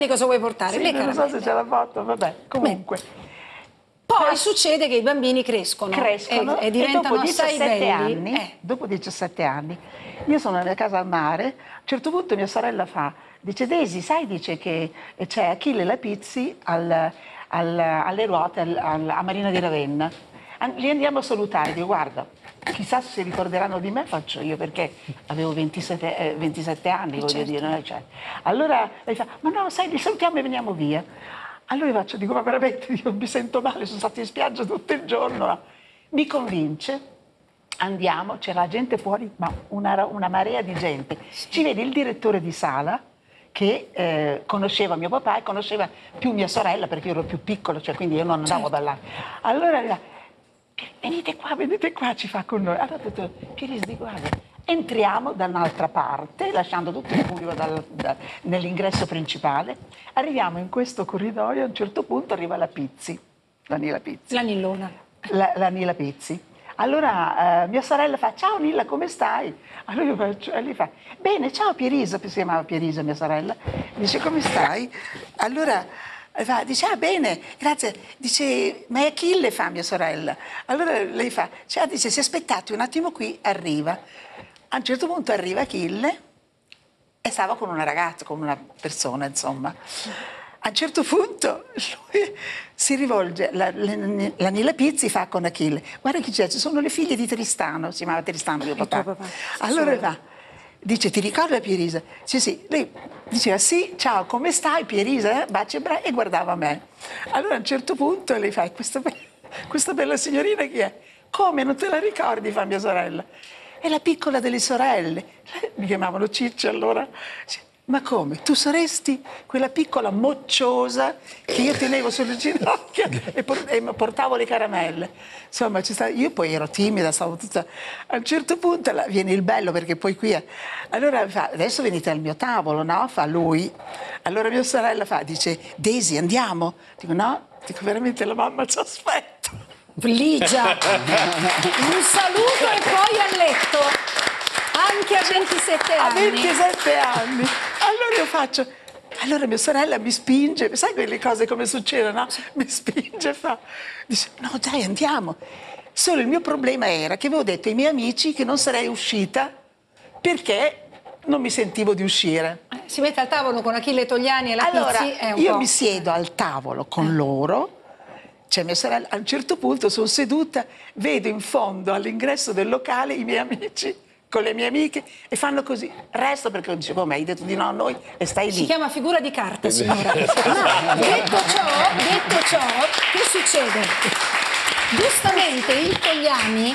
Cosa vuoi portare? Sì, Le non so se ce l'ha fatto, vabbè, comunque. Poi succede che i bambini crescono e diventano dopo assai 17 belli. anni, dopo 17 anni, io sono nella casa al mare, a un certo punto mia sorella dice Daisy, sai, dice che c'è Achille Lapizzi alle ruote a Marina di Ravenna. Li andiamo a salutare, dico guarda, chissà se si ricorderanno di me, faccio io perché avevo 27 anni, voglio certo. dire. No? Cioè, allora lei fa, ma no, sai, li salutiamo e veniamo via. Allora io dico, ma veramente io mi sento male, sono stata in spiaggia tutto il giorno. Mi convince, andiamo, c'era gente fuori, ma una marea di gente. Ci vede il direttore di sala, che conosceva mio papà e conosceva più mia sorella, perché io ero più piccolo, cioè quindi io non andavo da là. Allora, venite qua, ci fa con noi. Allora ho detto, Pierisi, guarda, entriamo da un'altra parte, lasciando tutto il pubblico nell'ingresso principale, arriviamo in questo corridoio, a un certo punto arriva la Pizzi, la Nila Pizzi. La Nillona. La Nila Pizzi. Allora mia sorella fa, ciao Nilla, come stai? Allora io faccio, e lei fa, bene, ciao Pierisa, si chiamava Pierisa mia sorella, dice, come stai? Allora dice, ah bene, grazie, dice, ma è Achille, fa mia sorella. Allora lei fa, dice, se aspettate un attimo qui, arriva. A un certo punto arriva Achille e stava con una ragazza, con una persona, insomma. A un certo punto lui si rivolge, la Nila Pizzi fa con Achille, guarda chi c'è, ci sono le figlie di Tristano, si chiamava Tristano mio papà. Allora va, dice, ti ricorda Pierisa? Sì, lei diceva sì, ciao, come stai Pierisa? Baci e guardava me. Allora a un certo punto lei fa, questa bella signorina chi è? Come, non te la ricordi, fa mia sorella? È la piccola delle sorelle. Mi chiamavano Ciccia allora. Ma come? Tu saresti quella piccola mocciosa che io tenevo sulle ginocchia e portavo le caramelle. Insomma, io poi ero timida, stavo tutta... A un certo punto viene il bello, perché poi qui... Allora fa, adesso venite al mio tavolo, no? Fa lui. Allora mia sorella dice, Daisy, andiamo? Dico, no, veramente la mamma ci aspetta. Ligia, un saluto e poi a letto, anche a 27 anni. A 27 anni. Allora io faccio, allora mia sorella mi spinge, sai quelle cose come succedono, no? Mi spinge, dice, no dai andiamo. Solo il mio problema era che avevo detto ai miei amici che non sarei uscita perché non mi sentivo di uscire. Si mette al tavolo con Achille Togliani e la Pizzi è un io po'... mi siedo al tavolo con loro, cioè mia sorella, a un certo punto sono seduta, vedo in fondo all'ingresso del locale i miei amici con le mie amiche e fanno così. Resto perché dicevo, ma hai detto di no a noi e stai lì. Si chiama figura di carta, signora. Ma detto ciò, che succede? Giustamente il Togliani,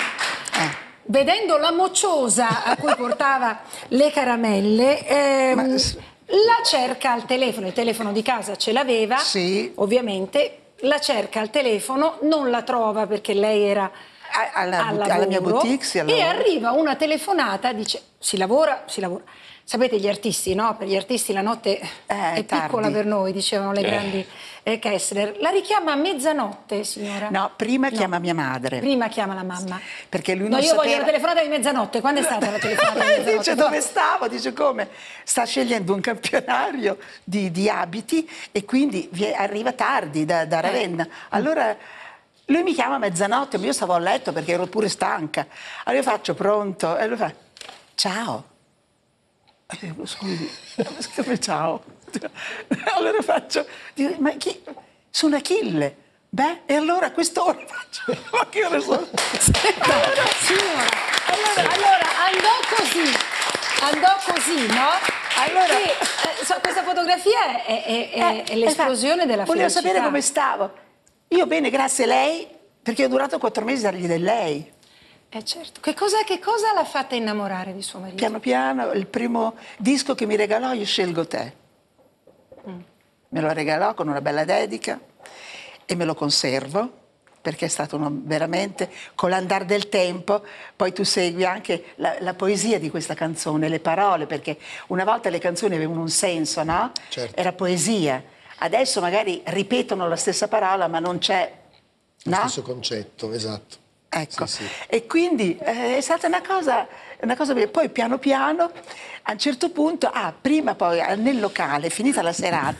vedendo la mocciosa a cui portava le caramelle, la cerca al telefono, il telefono di casa ce l'aveva, sì. Ovviamente, la cerca al telefono, non la trova perché lei era alla mia boutique, e arriva una telefonata, dice si lavora. Sapete gli artisti, no? Per gli artisti la notte è piccola per noi, dicevano le grandi Kessler. La richiama a mezzanotte, signora? No, prima chiama mia madre. Prima chiama la mamma. Perché lui non io sapeva... voglio la telefonata di mezzanotte. Quando è stata la telefonata di mezzanotte? Dice dove stavo, dice come? Sta scegliendo un campionario di abiti e quindi arriva tardi da Ravenna. Allora... lui mi chiama a mezzanotte, ma io stavo a letto perché ero pure stanca. Allora io faccio pronto e lui fa, ciao. E dico, scusi, come ciao? Allora faccio, dico, ma chi? Sono Achille. Beh, e allora a quest'ora faccio, ma che ore sono? Allora andò così, no? Allora, questa fotografia è l'esplosione della felicità. Volevo sapere come stavo. Io bene, grazie a lei, perché ho durato 4 mesi a dargli del lei. Certo. Che cosa l'ha fatta innamorare di suo marito? Piano piano, il primo disco che mi regalò, Io scelgo te. Me lo regalò con una bella dedica e me lo conservo, perché è stato veramente, con l'andare del tempo, poi tu segui anche la poesia di questa canzone, le parole, perché una volta le canzoni avevano un senso, no? Certo. Era poesia. Adesso magari ripetono la stessa parola, ma non c'è lo stesso concetto, esatto. Ecco, sì. E quindi è stata una cosa poi piano piano, a un certo punto, prima poi nel locale, finita la serata,